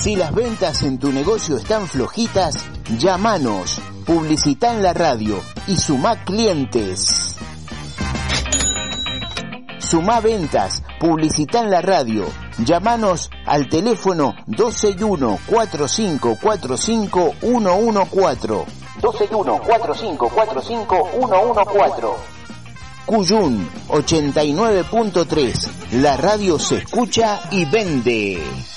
Si las ventas en tu negocio están flojitas, llámanos, publicita en la radio y sumá clientes. Sumá ventas, publicita en la radio. Llámanos al teléfono 261-4545-114. 261-4545-114. Cuyún 89.3. La radio se escucha y vende.